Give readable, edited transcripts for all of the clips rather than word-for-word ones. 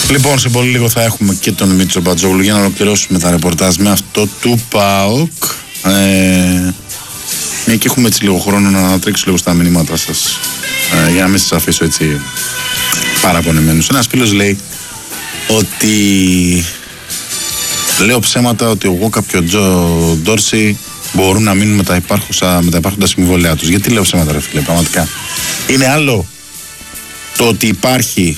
Λοιπόν, σε πολύ λίγο θα έχουμε και τον Δημήτρη Τσομπατζόγλου για να ολοκληρώσουμε τα ρεπορτάζ με αυτό του ΠΑΟΚ. Και έχουμε έτσι λίγο χρόνο να ανατρέξω λίγο στα μηνύματα σας, για να μην σας αφήσω έτσι παραπονεμένους. Ένας φίλος λέει ότι λέω ψέματα ότι ο Γόκα και ο Ντόρση μπορούν να μείνουν με τα υπάρχοντα συμβόλαια τους. Γιατί λέω ψέματα, ρε φίλε, πραγματικά? Είναι άλλο το ότι υπάρχει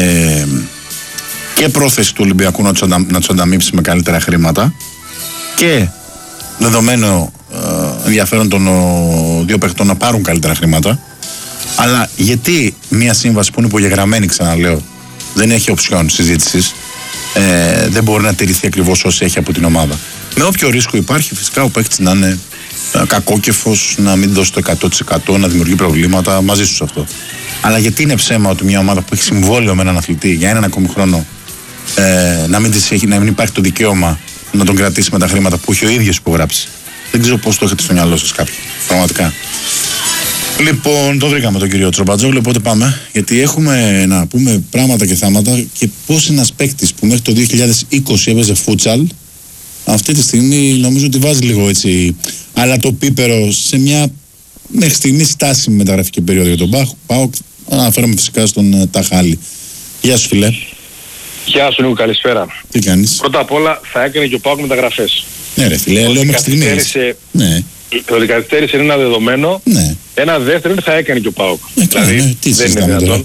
και πρόθεση του Ολυμπιακού να τους ανταμείψει με καλύτερα χρήματα και δεδομένο ενδιαφέρον των δύο παιχτών να πάρουν καλύτερα χρήματα. Αλλά γιατί μια σύμβαση που είναι υπογεγραμμένη, ξαναλέω, δεν έχει οψιόν συζήτησης, δεν μπορεί να τηρηθεί ακριβώς όσο έχει από την ομάδα? Με όποιο ρίσκο υπάρχει, φυσικά ο παίκτης να είναι κακόκεφος, να μην δώσει το 100%, να δημιουργεί προβλήματα, μαζί σου αυτό. Αλλά γιατί είναι ψέμα ότι μια ομάδα που έχει συμβόλαιο με έναν αθλητή για έναν ακόμη χρόνο να μην υπάρχει το δικαίωμα να τον κρατήσει με τα χρήματα που έχει ο ίδιος υπογράψει? Δεν ξέρω πώς το έχετε στο μυαλό σας κάποιοι, πραγματικά. Λοιπόν, το βρήκαμε τον κύριο Τσομπατζόγλου, οπότε πάμε. Γιατί έχουμε να πούμε πράγματα και θάματα και πώς ένας παίκτης που μέχρι το 2020 έβαιζε φούτσαλ, αυτή τη στιγμή νομίζω ότι βάζει λίγο έτσι, αλλά το πίπερο σε μια μέχρι στιγμή στάσιμη μεταγραφική περίοδο για τον ΠΑΟΚ. Αναφέρομαι φυσικά στον Ταχάλη. Γεια σου, φίλε. Γεια σου, Νίκο, καλησπέρα. Τι κάνεις? Πρώτα απ' όλα θα έκανε και ο ΠΑΟΚ μεταγραφές. Ναι, ρε φίλε, λέω μέχρι στιγμής. Ναι. Ότι καθυστέρησε είναι ένα δεδομένο. Ναι. Ένα δεύτερο είναι θα έκανε και ο ΠΑΟΚ. Δηλαδή ναι, τι δεν είναι δυνατόν.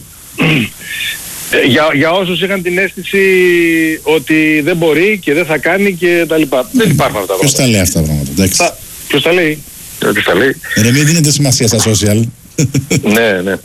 Για όσους είχαν την αίσθηση ότι δεν μπορεί και δεν θα κάνει και τα λοιπά. Δεν υπάρχουν αυτά τα πράγματα. Ποιος τα λέει αυτά τα πράγματα? Ποιος τα λέει? Ρε, μην δίνετε σημασία στα social. Ναι.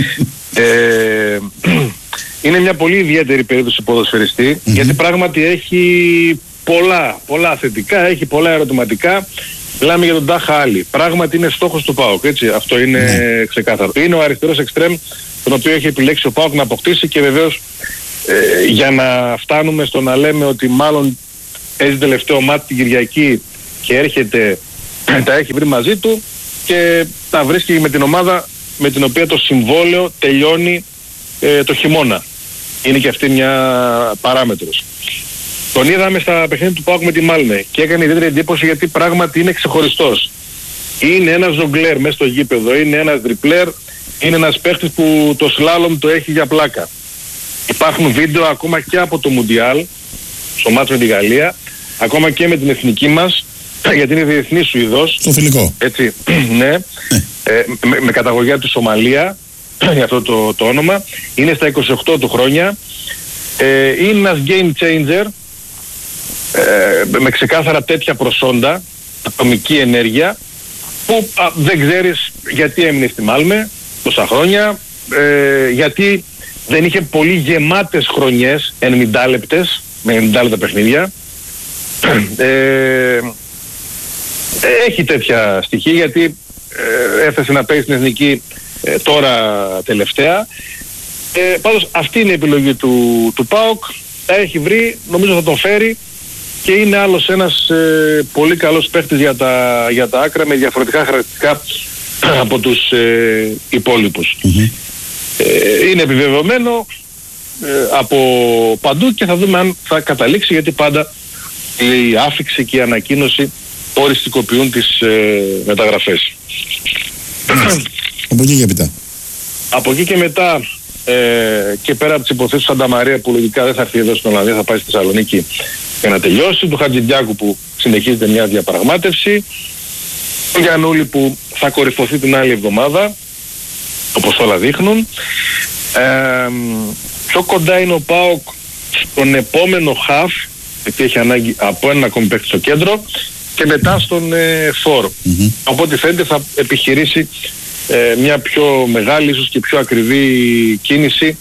Είναι μια πολύ ιδιαίτερη περίπτωση ποδοσφαιριστή, γιατί πράγματι έχει πολλά θετικά, έχει πολλά ερωτηματικά. Μιλάμε για τον Τάχα Άλλη. Πράγματι είναι στόχος του ΠΑΟΚ, έτσι. Αυτό είναι ξεκάθαρο. Είναι ο αριστερός εξτρέμ τον οποίο έχει επιλέξει ο ΠΑΟΚ να αποκτήσει και βεβαίως για να φτάνουμε στο να λέμε ότι μάλλον έχει τελευταίο μάτι την Κυριακή και έρχεται, τα έχει βρει μαζί του και τα βρίσκει με την ομάδα με την οποία το συμβόλαιο τελειώνει το χειμώνα. Είναι και αυτή μια παράμετρος. Τον είδαμε στα παιχνίδια του ΠΑΟΚ με τη Μάλμε και έκανε ιδιαίτερη εντύπωση γιατί πράγματι είναι ξεχωριστός. Είναι ένας ζογκλέρ μέσα στο γήπεδο, είναι ένας τριπλέρ, είναι ένας παίχτης που το σλάλομ το έχει για πλάκα. Υπάρχουν βίντεο ακόμα και από το Μουντιάλ, στο μάτς με τη Γαλλία, ακόμα και με την εθνική μας, γιατί είναι διεθνής Σουηδός. Στο φιλικό. Έτσι, ναι. Με καταγωγή από τη Σομαλία, για αυτό το όνομα. Είναι στα 28 του χρόνια. Είναι ένας game changer, με ξεκάθαρα τέτοια προσόντα, ατομική ενέργεια, που δεν ξέρεις γιατί έμεινε στη Μάλμε τόσα χρόνια, γιατί δεν είχε πολύ γεμάτες χρονιές, 90 λεπτές, με 90 λεπτά παιχνίδια. Έχει τέτοια στοιχεία γιατί έφτασε να παίζει στην εθνική τώρα τελευταία. Πάντως αυτή είναι η επιλογή του ΠΑΟΚ, τα έχει βρει, νομίζω θα τον φέρει και είναι άλλος ένας πολύ καλός παίχτης για τα άκρα με διαφορετικά χαρακτηριστικά από τους υπόλοιπους. Είναι επιβεβαιωμένο από παντού και θα δούμε αν θα καταλήξει, γιατί πάντα η άφιξη και η ανακοίνωση οριστικοποιούν τις μεταγραφές. Από εκεί και μετά. Από εκεί και μετά και πέρα από τις υποθέσεις του Σάντα Μαρία που λογικά δεν θα έρθει εδώ στην Ολλανδία, θα πάει στη Θεσσαλονίκη για να τελειώσει, του Χατζηδιάκου που συνεχίζεται μια διαπραγμάτευση, του Γιαννούλη που θα κορυφωθεί την άλλη εβδομάδα, όπως όλα δείχνουν. Πιο κοντά είναι ο ΠΑΟΚ στον επόμενο χαφ, γιατί έχει ανάγκη από έναν ακόμη παίκτη στο κέντρο, και μετά στον φόρ. Οπότε φαίνεται θα επιχειρήσει μια πιο μεγάλη, ίσως και πιο ακριβή κίνηση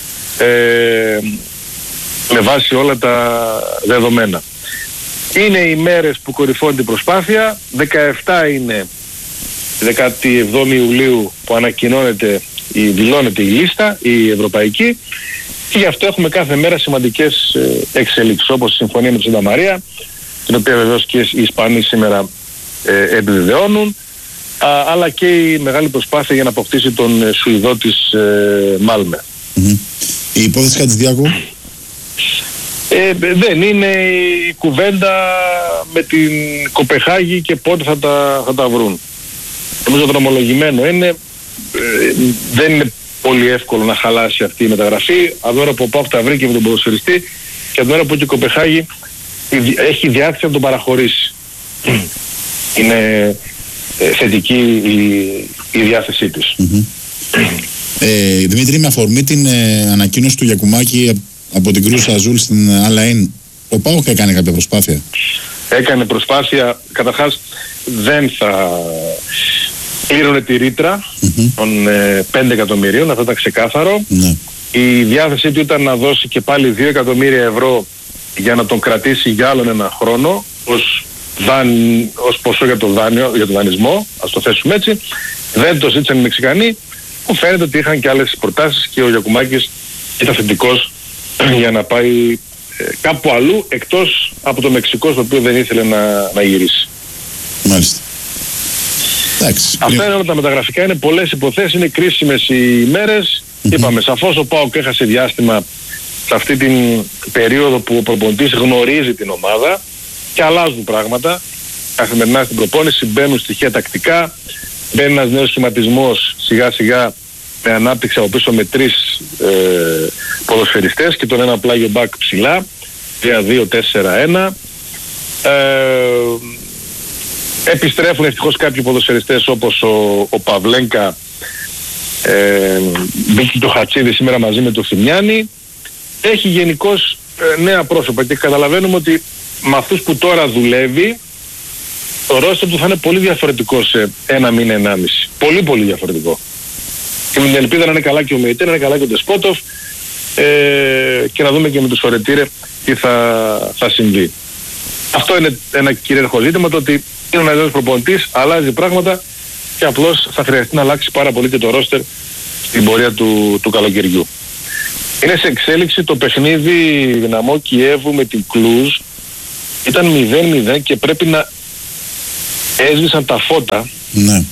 με βάση όλα τα δεδομένα. Είναι οι μέρες που κορυφώνει την προσπάθεια, 17 είναι 17 Ιουλίου που δηλώνεται η λίστα, η ευρωπαϊκή, και γι' αυτό έχουμε κάθε μέρα σημαντικές εξελίξεις, όπως η συμφωνία με τη Σάντα Μαρία, την οποία βεβαίως και οι Ισπανοί σήμερα επιβεβαιώνουν, αλλά και η μεγάλη προσπάθεια για να αποκτήσει τον Σουηδό της Μάλμε. Η υπόθεση Χατζηδιάκου. Δεν είναι η κουβέντα με την Κοπεχάγη και πότε θα τα βρουν. Νομίζω δρομολογημένο είναι, δεν είναι πολύ εύκολο να χαλάσει αυτή η μεταγραφή. Από τώρα που ο ΠΑΟΚ τα βρήκε με τον ποδοσφαιριστή και από τώρα που και η Κοπεχάγη έχει διάθεση να τον παραχωρήσει. Είναι θετική η διάθεσή της. Δημήτρη, με αφορμή την ανακοίνωση του Γιακουμάκη από την Κρούς Αζούλ στην Αλαΐν, ο ΠΑΟΚ έκανε κάποια προσπάθεια? Έκανε προσπάθεια, καταρχάς δεν θα πλήρωνε τη ρήτρα των 5 εκατομμυρίων, αυτό ήταν ξεκάθαρο. Η διάθεσή του ήταν να δώσει και πάλι 2 εκατομμύρια ευρώ για να τον κρατήσει για άλλον ένα χρόνο ως ποσό για το δανεισμό, ας το θέσουμε έτσι. Δεν το ζήτησαν οι Μεξικανοί, που φαίνεται ότι είχαν και άλλες προτάσεις και ο Γιακουμάκης ήταν θετικός για να πάει κάπου αλλού εκτός από το Μεξικό, στο οποίο δεν ήθελε να γυρίσει. Μάλιστα. Αυτά είναι όλα τα μεταγραφικά, είναι πολλές υποθέσεις, είναι κρίσιμες οι μέρες. Είπαμε, σαφώς ο ΠΑΟΚ έχασε διάστημα σε αυτή την περίοδο που ο προπονητής γνωρίζει την ομάδα και αλλάζουν πράγματα. Καθημερινά στην προπόνηση μπαίνουν στοιχεία τακτικά, μπαίνει ένας νέος σχηματισμός σιγά σιγά με ανάπτυξη από πίσω με 3 ποδοσφαιριστές και τον ένα πλάγιο μπακ ψηλά, 3-2-4-1. Επιστρέφουν ευτυχώς κάποιοι ποδοσφαιριστές όπως ο Παυλένκα, μπήκε το Χατσίδη σήμερα μαζί με το Θημιάνι. Έχει γενικώς νέα πρόσωπα και καταλαβαίνουμε ότι με αυτούς που τώρα δουλεύει το ρόστερ του θα είναι πολύ διαφορετικό σε 1 μήνα, 1,5. Πολύ πολύ διαφορετικό. Και με την ελπίδα να είναι καλά και ο Μεϊτέ, να είναι καλά και ο Ντεσπότοφ και να δούμε και με τους Φορετήρε τι θα συμβεί. Αυτό είναι ένα κυρίαρχο ζήτημα, το ότι είναι ένας νέος προπονητής, αλλάζει πράγματα και απλώς θα χρειαστεί να αλλάξει πάρα πολύ και το ρόστερ στην πορεία του καλοκαιριού. Είναι σε εξέλιξη το παιχνίδι Δυναμό Κιέβου με την Κλούζ. Ήταν 0-0 και πρέπει να έσβησαν τα φώτα. Ναι.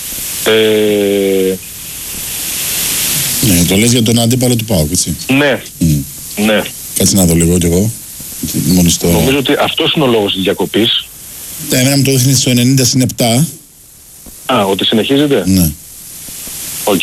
Ναι, το λες για τον αντίπαλο του ΠΑΟΚ, έτσι? Ναι. Ναι. Κάτσε να δω λίγο κι εγώ. Νομίζω ότι αυτός είναι ο λόγος της διακοπής. Εμένα μου το δείχνει στο 90-7. Α, ότι συνεχίζεται. Ναι. Οκ.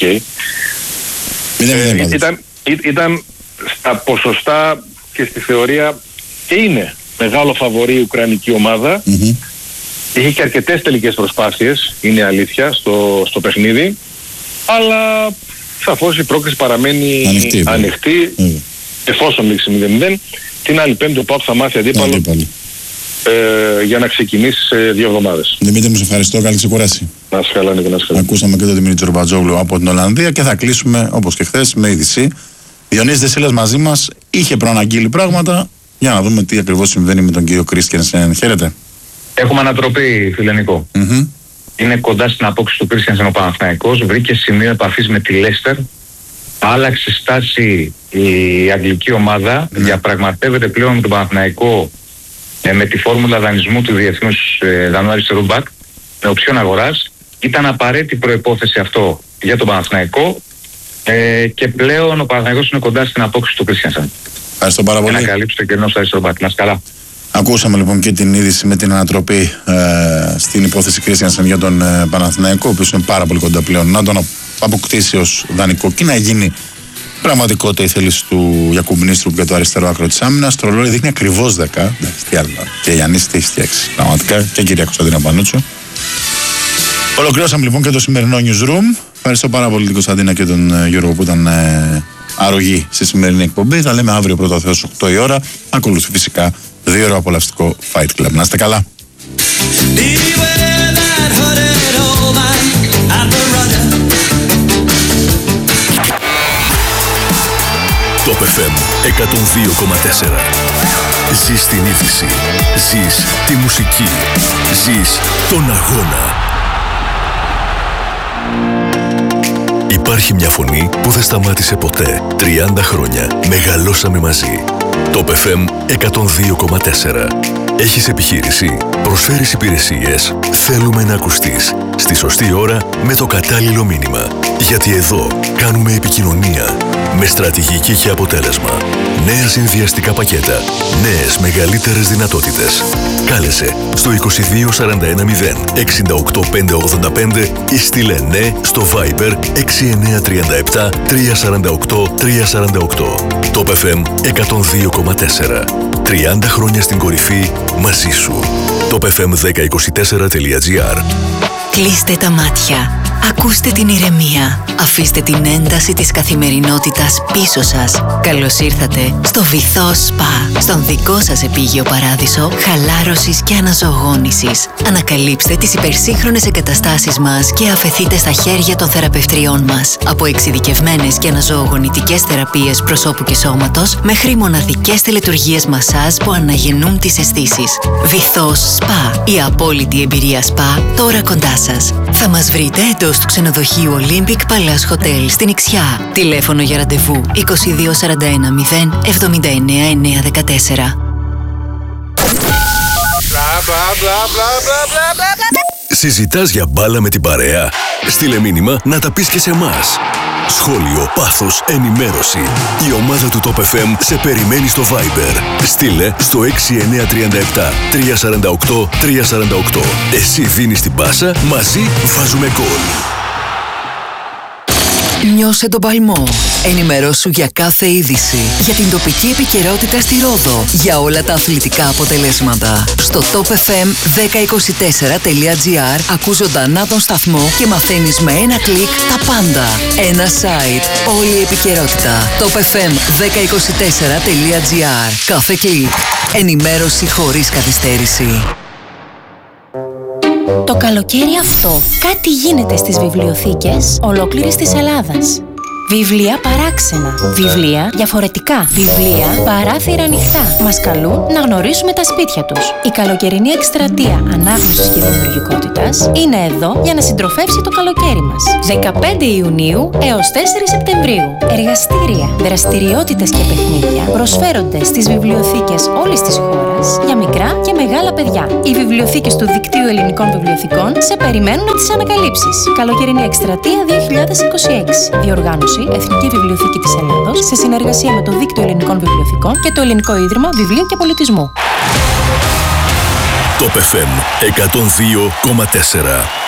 Ήταν στα ποσοστά και στη θεωρία και είναι μεγάλο φαβορί η Ουκρανική ομάδα. Είχε και αρκετές τελικές προσπάθειες, είναι αλήθεια, στο παιχνίδι. Αλλά σαφώς η πρόκριση παραμένει ανοιχτή. Εφόσον λήξει 0-0. Την άλλη Πέμπτη ο ΠΑΟΚ θα μάθει αντίπαλο για να ξεκινήσει σε 2 εβδομάδες. Δημήτρη, μου σε ευχαριστώ. Καλή ξεκουράση. Να σε καλά, Νίκο, να σε καλά. Ακούσαμε και τον Δημήτρη Τζορμπατζόγλου από την Ολλανδία και θα κλείσουμε όπως και χθες με είδηση. Διονύσης Δεσίλας μαζί μας, είχε προαναγγείλει πράγματα. Για να δούμε τι ακριβώς συμβαίνει με τον κύριο Κρίστιανσεν. Χαίρετε. Έχουμε ανατροπή, φίλε Νικό. Είναι κοντά στην απόκτηση του Κρίστιανσεν ο Παναθηναϊκός. Βρήκε σημείο επαφής με τη Λέστερ. Άλλαξε στάση η αγγλική ομάδα. Διαπραγματεύεται πλέον με τον Παναθηναϊκό με τη φόρμουλα δανεισμού του Διεθνούς Δανού Αριστερού Μπακ με οψιόν αγοράς. Ήταν απαραίτητη προϋπόθεση αυτό για τον Παναθηναϊκό και πλέον ο Παναθηναϊκός είναι κοντά στην απόκτηση του Κρίστιανσεν. Ευχαριστώ πάρα πολύ. Να καλύψει το κενό στο αριστερό μπακ. Να είσαι καλά. Ακούσαμε λοιπόν και την είδηση με την ανατροπή στην υπόθεση Κρίστιανσεν για τον Παναθηναϊκό, ο οποίος είναι πάρα πολύ κοντά πλέον να τον αποκτήσει ως δανεικό και να γίνει πραγματικότητα η θέληση του Γιακούμπ Νίστρουπ για το αριστερό άκρο της άμυνας. Το ρολόι δείχνει ακριβώς 10. Τι άλλο. Και Γιάννης τι έχει φτιάξει. Πραγματικά και κυρία Κωνσταντίνα Πανούτσου. Ολοκληρώσαμε λοιπόν και το σημερινό newsroom. Ευχαριστώ πάρα πολύ την Κωνσταντίνα και τον Γιώργο που ήταν αρρωγοί στη σημερινή εκπομπή. Θα λέμε αύριο πρώτα Θεός 8 η ώρα. Ακολουθεί φυσικά 2 ώρα απολαυστικό Fight Club. Να είστε καλά. Top FM 102,4. Ζεις την είδηση. Ζεις τη μουσική. Ζεις τον αγώνα. Υπάρχει μια φωνή που δεν σταμάτησε ποτέ. 30 χρόνια μεγαλώσαμε μαζί. Top FM 102,4. Έχεις επιχείρηση, προσφέρεις υπηρεσίες, θέλουμε να ακουστείς. Στη σωστή ώρα με το κατάλληλο μήνυμα. Γιατί εδώ κάνουμε επικοινωνία με στρατηγική και αποτέλεσμα. Νέα συνδυαστικά πακέτα. Νέες μεγαλύτερες δυνατότητες. Κάλεσε στο 22410 68585 ή στείλε ναι στο Viber 6937 348 348. Top FM 102,4. 30 χρόνια στην κορυφή μαζί σου. topfm1024.gr. Κλείστε τα μάτια. Ακούστε την ηρεμία. Αφήστε την ένταση της καθημερινότητας πίσω σας. Καλώς ήρθατε στο Βυθό Σπα. Στον δικό σας επίγειο παράδεισο χαλάρωσης και αναζωογόνησης. Ανακαλύψτε τις υπερσύγχρονες εγκαταστάσεις μας και αφεθείτε στα χέρια των θεραπευτριών μας. Από εξειδικευμένες και αναζωογονητικές θεραπείες προσώπου και σώματος μέχρι μοναδικές τελετουργίες μασάζ που αναγεννούν τις αισθήσεις. Βυθό Σπα. Η απόλυτη εμπειρία σπα τώρα κοντά σας. Θα μας βρείτε εντός του ξενοδοχείου Olympic Palace Hotel στην Ιξιά. Τηλέφωνο για ραντεβού 2241 0 79 914. Συζητάς για μπάλα με την παρέα? Στείλε μήνυμα να τα πεις και σε εμάς. Σχόλιο, πάθος, ενημέρωση. Η ομάδα του Top FM σε περιμένει στο Viber. Στείλε στο 6937 348 348. Εσύ δίνεις την πάσα, μαζί βάζουμε γκολ. Νιώσε τον παλμό. Ενημερώσου για κάθε είδηση. Για την τοπική επικαιρότητα στη Ρόδο. Για όλα τα αθλητικά αποτελέσματα. Στο topfm1024.gr ακούς ζωντανά τον σταθμό και μαθαίνεις με ένα κλικ τα πάντα. Ένα site. Όλη η επικαιρότητα. topfm1024.gr. Κάθε κλικ. Ενημέρωση χωρίς καθυστέρηση. Το καλοκαίρι αυτό κάτι γίνεται στις βιβλιοθήκες ολόκληρης της Ελλάδας. Βιβλία παράξενα, βιβλία διαφορετικά, βιβλία παράθυρα ανοιχτά. Μας καλούν να γνωρίσουμε τα σπίτια τους. Η καλοκαιρινή εκστρατεία ανάγνωσης και δημιουργικότητας είναι εδώ για να συντροφεύσει το καλοκαίρι μας. 15 Ιουνίου έως 4 Σεπτεμβρίου. Εργαστήρια, δραστηριότητες και παιχνίδια προσφέρονται στις βιβλιοθήκες όλης της χώρας για μικρά και μεγάλα παιδιά. Οι βιβλιοθήκες του Δικτύου Ελληνικών Βιβλιοθηκών σε περιμένουν να τις ανακαλύψεις. Καλοκαιρινή εκστρατεία 2026. Διοργάνωση Εθνική Βιβλιοθήκη της Ελλάδος σε συνεργασία με το Δίκτυο Ελληνικών Βιβλιοθηκών και το Ελληνικό Ίδρυμα Βιβλίου και Πολιτισμού. Top FM 102,4.